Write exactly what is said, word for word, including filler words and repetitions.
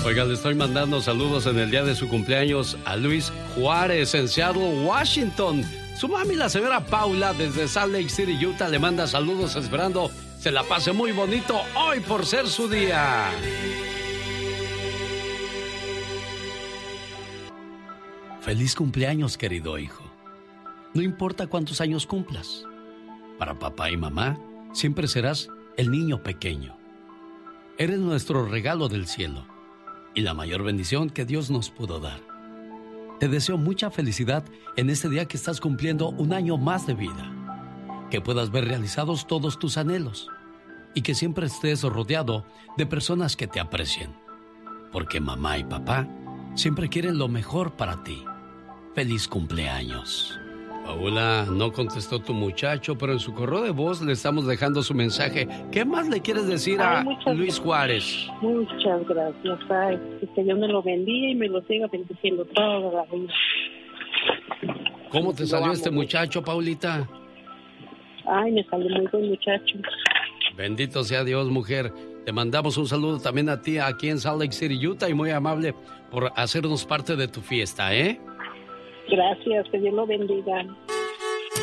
Oiga, le estoy mandando saludos en el día de su cumpleaños a Luis Juárez en Seattle, Washington. Su mami, la señora Paula, desde Salt Lake City, Utah, le manda saludos esperando se la pase muy bonito hoy por ser su día. Feliz cumpleaños, querido hijo. No importa cuántos años cumplas. Para papá y mamá, siempre serás el niño pequeño. Eres nuestro regalo del cielo y la mayor bendición que Dios nos pudo dar. Te deseo mucha felicidad en este día que estás cumpliendo un año más de vida. Que puedas ver realizados todos tus anhelos y que siempre estés rodeado de personas que te aprecien. Porque mamá y papá siempre quieren lo mejor para ti. ¡Feliz cumpleaños! Paula, no contestó tu muchacho, pero en su correo de voz le estamos dejando su mensaje. ¿Qué más le quieres decir a Ay, muchas, Luis Juárez? Muchas gracias. Ay, que Dios me lo bendiga y me lo siga bendiciendo toda la vida. ¿Cómo te salió este muchacho, Paulita? Ay, me salió muy buen muchacho. Bendito sea Dios, mujer. Te mandamos un saludo también a ti aquí en Salt Lake City, Utah, y muy amable por hacernos parte de tu fiesta, ¿eh? Gracias, que Dios lo bendiga.